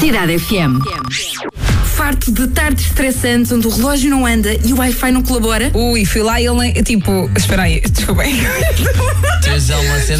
Cidade FM. Farto de tardes estressantes onde o relógio não anda e o Wi-Fi não colabora? Ui, fui lá e ele, tipo, espera aí, desculpa. Tens uma cena